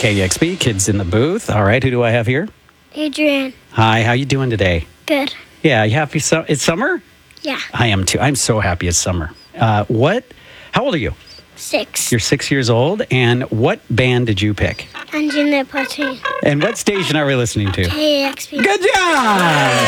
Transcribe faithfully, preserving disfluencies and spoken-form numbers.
K E X P, kids in the booth. All right, who do I have here? Adrian. Hi, how you doing today? Good. Yeah, you happy? Su- it's summer? Yeah. I am too. I'm so happy it's summer. Uh, what? How old are you? Six. You're six years old. And what band did you pick? Engineer Party. And what station are we listening to? K E X P. Good job!